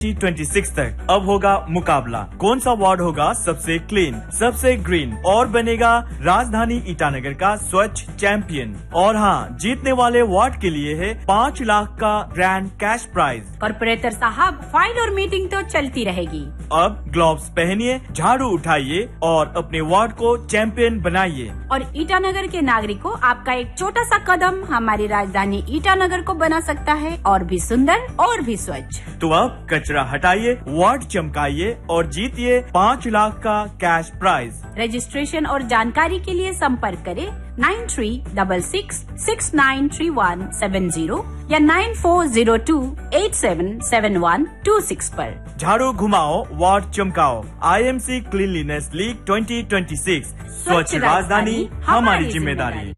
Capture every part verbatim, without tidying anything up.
छब्बीस तक अब होगा मुकाबला। कौन सा वार्ड होगा सबसे क्लीन, सबसे ग्रीन और बनेगा राजधानी ईटानगर का स्वच्छ चैंपियन। और हाँ, जीतने वाले वार्ड के लिए है पाँच लाख का ग्रैंड कैश प्राइज। कॉर्पोरेटर साहब, फाइल और मीटिंग तो चलती रहेगी। अब ग्लोव्स पहनिए, झाड़ू उठाइए और अपने वार्ड को चैंपियन बनाइए। और ईटानगर के नागरिकों, आपका एक छोटा सा कदम हमारी राजधानी ईटानगर को बना सकता है और भी सुंदर और भी स्वच्छ। तो अब कचरा हटाइए, वार्ड चमकाइए और जीतिए पाँच लाख का कैश प्राइज। रजिस्ट्रेशन और जानकारी के लिए संपर्क करें nine three six six six nine three one seven zero या nine four zero to eight seven seven one two six पर। झाड़ू घुमाओ, ward चमकाओ। I M C cleanliness league twenty twenty six, स्वच्छ राजधानी हमारी जिम्मेदारी।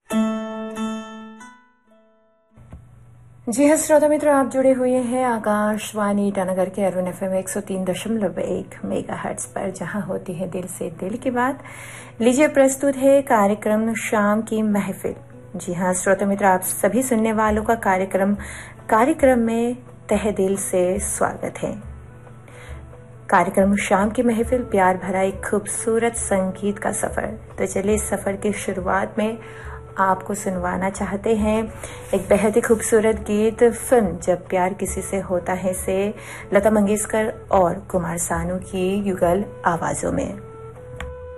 जी हाँ श्रोता मित्र, आप जुड़े हुए हैं आकाशवाणी ईटानगर के अरुण एफ एम एक सौ तीन दशमलव एक मेगा हर्ट्ज पर, जहां होती है दिल से दिल की बात। लीजिए प्रस्तुत है कार्यक्रम शाम की महफिल। जी हाँ श्रोता मित्र, आप सभी सुनने वालों का कार्यक्रम कार्यक्रम में तहे दिल से स्वागत है। कार्यक्रम शाम की महफिल प्यार भरा एक खूबसूरत संगीत का सफर। तो चलिए इस सफर की शुरुआत में आपको सुनवाना चाहते हैं एक बेहद ही खूबसूरत गीत, फिल्म जब प्यार किसी से होता है से लता मंगेशकर और कुमार सानू की युगल आवाजों में।